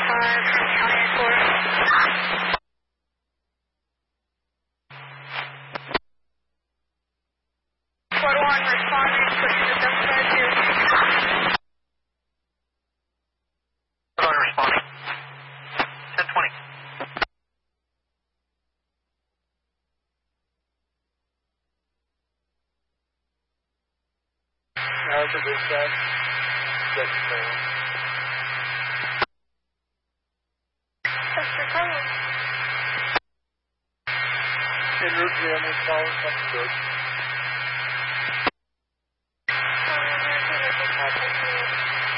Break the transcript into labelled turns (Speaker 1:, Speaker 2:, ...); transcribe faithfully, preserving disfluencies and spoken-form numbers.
Speaker 1: five from County Court. Code one responding, pushing the dump side here.
Speaker 2: Code one responding. ten twenty.
Speaker 3: How's the dispatch? That's fair.
Speaker 1: Chester calling.
Speaker 3: En route, veamos, vamos, vamos,